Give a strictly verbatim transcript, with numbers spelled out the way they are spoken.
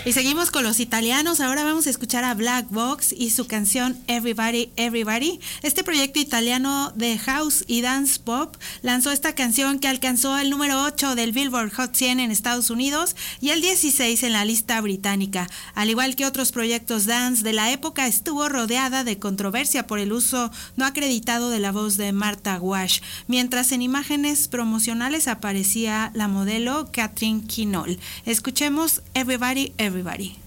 Y seguimos con los italianos. Ahora vamos a escuchar a Black Box y su canción Everybody, Everybody. Este proyecto italiano de house y dance pop lanzó esta canción que alcanzó el número ocho del Billboard Hot cien en Estados Unidos y el dieciséis en la lista británica. Al igual que otros proyectos dance de la época, estuvo rodeada de controversia por el uso no acreditado de la voz de Martha Wash, mientras en imágenes promocionales aparecía la modelo Catherine Quinol. Escuchemos Everybody, Everybody.